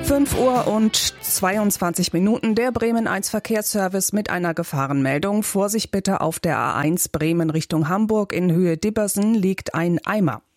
5:22 der Bremen 1 Verkehrsservice mit einer Gefahrenmeldung. Vorsicht bitte, auf der A1 Bremen Richtung Hamburg in Höhe Dibbersen liegt ein Eimer.